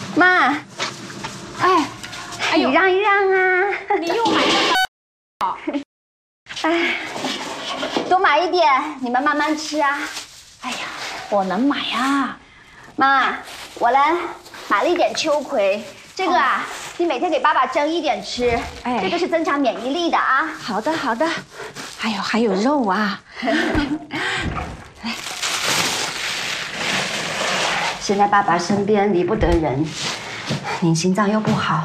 妈， 哎你让一让啊！ 你又买了？ 哎，多买一点，你们慢慢吃啊。 哎呀，我能买啊！ 妈，我来买了一点秋葵，这个啊，你每天给爸爸蒸一点吃，这个是增强免疫力的啊。 好的好的，哎呦，还有肉啊！ 来，现在爸爸身边离不得人，您心脏又不好，